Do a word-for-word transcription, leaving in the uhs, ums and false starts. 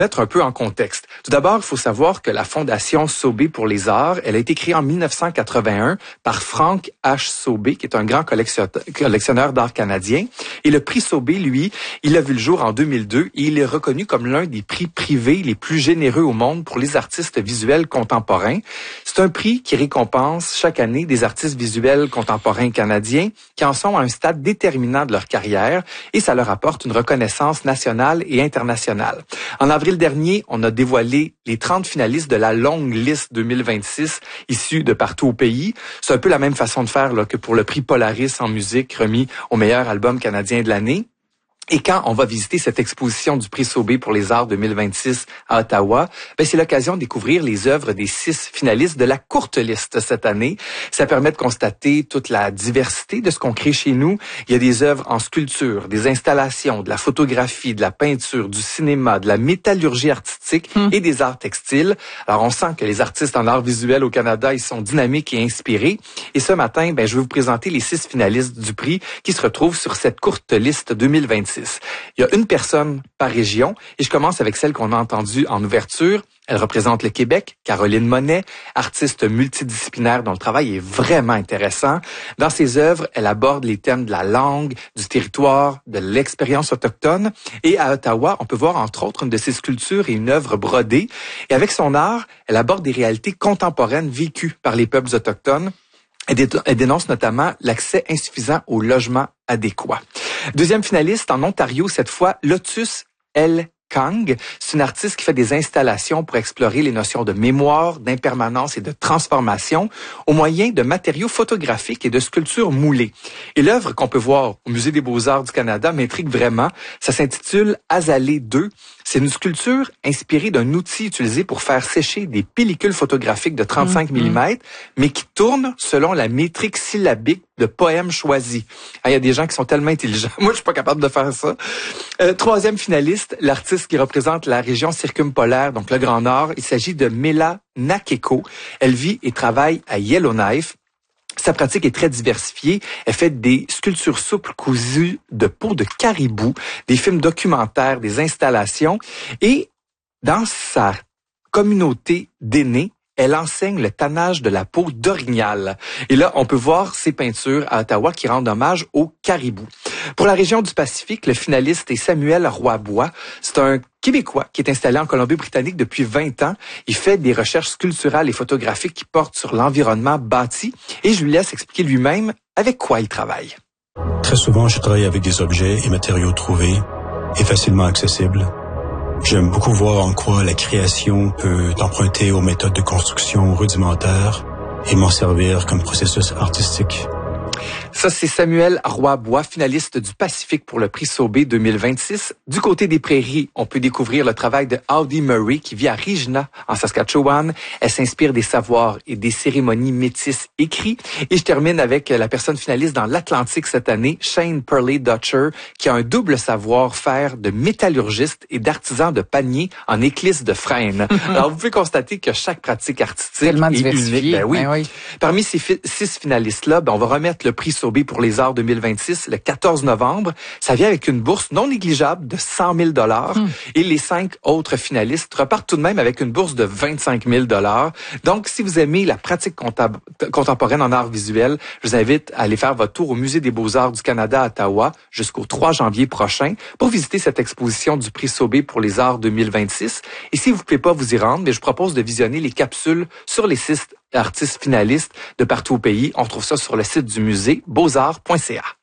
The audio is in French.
Mettre un peu en contexte. Tout d'abord, il faut savoir que la Fondation Sauvé pour les arts, elle a été créée en mille neuf cent quatre-vingt-un par Frank H. Sauvé, qui est un grand collectionneur d'art canadien. Et le prix Sauvé, lui, il a vu le jour en deux mille deux et il est reconnu comme l'un des prix privés les plus généreux au monde pour les artistes visuels contemporains. C'est un prix qui récompense chaque année des artistes visuels contemporains canadiens qui en sont à un stade déterminant de leur carrière et ça leur apporte une reconnaissance nationale et internationale. En avril dernier, on a dévoilé les trente finalistes de la longue liste deux mille vingt-six issus de partout au pays. C'est un peu la même façon de faire là, que pour le prix Polaris en musique remis au meilleur album canadien de l'année. Et quand on va visiter cette exposition du prix Sauvé pour les arts deux mille vingt-six à Ottawa, ben c'est l'occasion de découvrir les œuvres des six finalistes de la courte liste cette année. Ça permet de constater toute la diversité de ce qu'on crée chez nous. Il y a des œuvres en sculpture, des installations, de la photographie, de la peinture, du cinéma, de la métallurgie artistique hum. et des arts textiles. Alors on sent que les artistes en art visuel au Canada, ils sont dynamiques et inspirés. Et ce matin, ben je vais vous présenter les six finalistes du prix qui se retrouvent sur cette courte liste deux mille vingt-six. Il y a une personne par région et je commence avec celle qu'on a entendue en ouverture. Elle représente le Québec, Caroline Monet, artiste multidisciplinaire dont le travail est vraiment intéressant. Dans ses œuvres, elle aborde les thèmes de la langue, du territoire, de l'expérience autochtone. Et à Ottawa, on peut voir entre autres une de ses sculptures et une œuvre brodée. Et avec son art, elle aborde des réalités contemporaines vécues par les peuples autochtones. Elle dénonce notamment l'accès insuffisant au logement adéquat. Deuxième finaliste en Ontario, cette fois, Lotus L. Kang. C'est une artiste qui fait des installations pour explorer les notions de mémoire, d'impermanence et de transformation au moyen de matériaux photographiques et de sculptures moulées. Et l'œuvre qu'on peut voir au Musée des Beaux-Arts du Canada m'intrigue vraiment. Ça s'intitule Azalée deux. C'est une sculpture inspirée d'un outil utilisé pour faire sécher des pellicules photographiques de trente-cinq millimètres, mais qui tourne selon la métrique syllabique de poèmes choisis. Ah, il y a des gens qui sont tellement intelligents. Moi, je suis pas capable de faire ça. Euh, troisième finaliste, l'artiste qui représente la région circumpolaire, donc le Grand Nord. Il s'agit de Mela Nakeko. Elle vit et travaille à Yellowknife. Sa pratique est très diversifiée. Elle fait des sculptures souples cousues de peau de caribou, des films documentaires, des installations. Et dans sa communauté d'aînés, elle enseigne le tannage de la peau d'orignal. Et là, on peut voir ses peintures à Ottawa qui rendent hommage au caribou. Pour la région du Pacifique, le finaliste est Samuel Roy-Bois. C'est un Québécois qui est installé en Colombie-Britannique depuis vingt ans. Il fait des recherches sculpturales et photographiques qui portent sur l'environnement bâti. Et je lui laisse expliquer lui-même avec quoi il travaille. Très souvent, je travaille avec des objets et matériaux trouvés et facilement accessibles. J'aime beaucoup voir en quoi la création peut emprunter aux méthodes de construction rudimentaires et m'en servir comme processus artistique. Ça, c'est Samuel Roy-Bois, finaliste du Pacifique pour le prix Sauvé deux mille vingt-six. Du côté des Prairies, on peut découvrir le travail de Audie Murray qui vit à Regina, en Saskatchewan. Elle s'inspire des savoirs et des cérémonies métisses écrits. Et je termine avec la personne finaliste dans l'Atlantique cette année, Shane Purley Dutcher, qui a un double savoir-faire de métallurgiste et d'artisan de panier en éclisse de frêne. Alors, vous pouvez constater que chaque pratique artistique tellement est diversifiée. unique. Ben oui. Ben oui. Parmi ces fi- six finalistes-là, ben on va remettre le prix Sauvé pour les arts deux mille vingt-six le quatorze novembre. Ça vient avec une bourse non négligeable de cent mille dollars hum. et les cinq autres finalistes repartent tout de même avec une bourse de vingt-cinq mille dollars. Donc, si vous aimez la pratique compta- contemporaine en art visuel, je vous invite à aller faire votre tour au Musée des Beaux-Arts du Canada à Ottawa jusqu'au trois janvier prochain pour visiter cette exposition du prix Sauvé pour les arts deux mille vingt-six. Et si vous ne pouvez pas vous y rendre, mais je propose de visionner les capsules sur les six artistes finalistes de partout au pays. On trouve ça sur le site du musée beaux arts point c a.